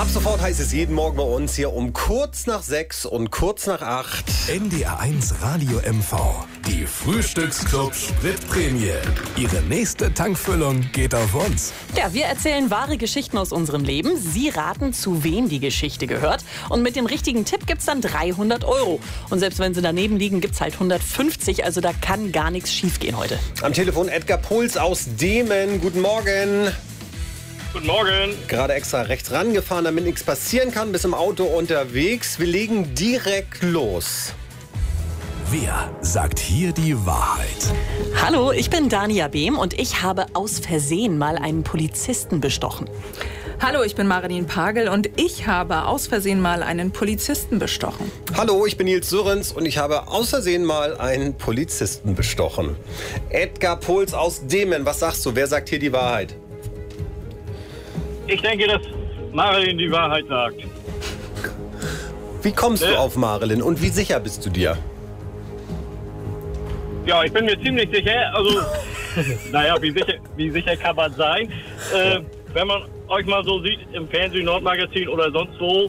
Ab sofort heißt es jeden Morgen bei uns hier um kurz nach 6 und kurz nach 8. NDR 1 Radio MV. Die Frühstücksclub Spritprämie. Ihre nächste Tankfüllung geht auf uns. Ja, wir erzählen wahre Geschichten aus unserem Leben. Sie raten, zu wem die Geschichte gehört. Und mit dem richtigen Tipp gibt's dann 300 €. Und selbst wenn sie daneben liegen, gibt's halt 150. Also da kann gar nichts schiefgehen heute. Am Telefon Edgar Puls aus Demen. Guten Morgen. Guten Morgen. Gerade extra rechts rangefahren, damit nichts passieren kann. Bis im Auto unterwegs. Wir legen direkt los. Wer sagt hier die Wahrheit? Hallo, ich bin Dania Behm und ich habe aus Versehen mal einen Polizisten bestochen. Hallo, ich bin Marilyn Pagel und ich habe aus Versehen mal einen Polizisten bestochen. Hallo, ich bin Nils Sörens und ich habe aus Versehen mal einen Polizisten bestochen. Edgar Puls aus Demen, was sagst du? Wer sagt hier die Wahrheit? Ich denke, dass Marilyn die Wahrheit sagt. Wie kommst du auf Marilyn und wie sicher bist du dir? Ja, ich bin mir ziemlich sicher. Also, naja, wie sicher kann man sein? Wenn man euch mal so sieht im Fernsehen, Nordmagazin oder sonst wo,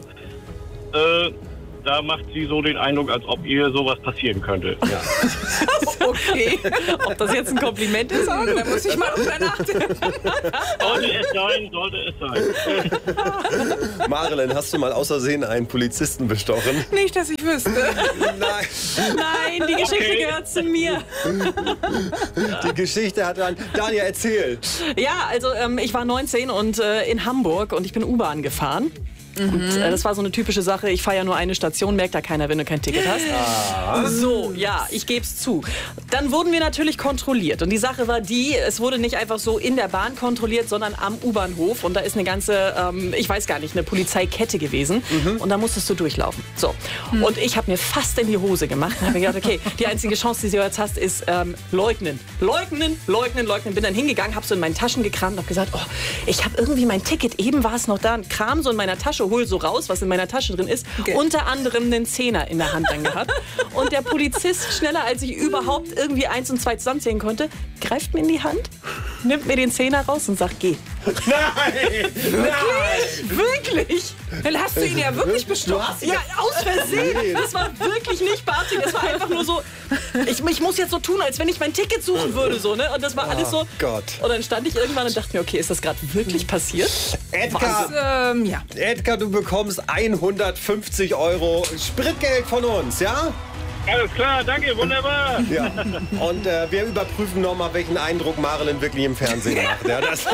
da macht sie so den Eindruck, als ob ihr sowas passieren könnte. Ja. Okay. Ob das jetzt ein Kompliment ist? Da muss ich mal drüber nachdenken. Sollte es sein. Marilyn, hast du mal aus Versehen einen Polizisten bestochen? Nicht, dass ich wüsste. Nein. Nein, die Geschichte gehört zu mir. Die Geschichte hat dann Dania erzählt. Ja, also ich war 19 und in Hamburg und ich bin U-Bahn gefahren. Und das war so eine typische Sache, ich fahre ja nur eine Station, merkt da keiner, wenn du kein Ticket hast. So, ja, ich gebe es zu. Dann wurden wir natürlich kontrolliert und die Sache war die, es wurde nicht einfach so in der Bahn kontrolliert, sondern am U-Bahnhof und da ist eine ganze, ich weiß gar nicht, eine Polizeikette gewesen und da musstest du durchlaufen. So, und ich habe mir fast in die Hose gemacht und habe mir gedacht, okay, die einzige Chance, die du jetzt hast, ist leugnen. Leugnen. Bin dann hingegangen, habe so in meinen Taschen gekramt und habe gesagt, oh, ich habe irgendwie mein Ticket, eben war es noch da, ein Kram so in meiner Tasche, hol so raus, was in meiner Tasche drin ist. Okay. Unter anderem einen Zehner in der Hand dann gehabt. Und der Polizist, schneller als ich überhaupt irgendwie 1 und 2 zusammenzählen konnte, greift mir in die Hand, nimmt mir den Zehner raus und sagt, geh. Nein! Wirklich? Dann hast du ihn ja wirklich bestochen. Ja, aus Versehen. Das war wirklich nicht beabsichtigt. Das war einfach nur so, ich muss jetzt so tun, als wenn ich mein Ticket suchen würde. So, ne? Und das war alles so. Gott. Und dann stand ich irgendwann und dachte mir, okay, ist das gerade wirklich passiert? Edgar, Ja. Edgar, du bekommst 150 € Spritgeld von uns, ja? Alles klar, danke, wunderbar. Ja. Und wir überprüfen nochmal, welchen Eindruck Marilyn wirklich im Fernsehen macht. Ja, das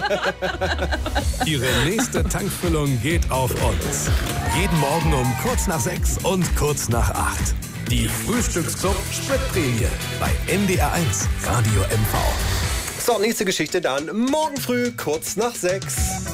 Ihre nächste Tankfüllung geht auf uns. Jeden Morgen um kurz nach 6 und kurz nach 8. Die Frühstücksclub Spritprämie bei NDR 1 Radio MV. So, nächste Geschichte dann morgen früh, kurz nach 6.